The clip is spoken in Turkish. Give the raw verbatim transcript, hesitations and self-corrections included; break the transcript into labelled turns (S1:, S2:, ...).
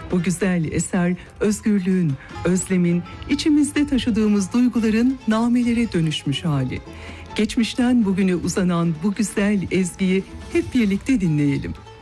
S1: Bu güzel eser özgürlüğün, özlemin, içimizde taşıdığımız duyguların namelere dönüşmüş hali. Geçmişten bugüne uzanan bu güzel ezgiyi hep birlikte dinleyelim.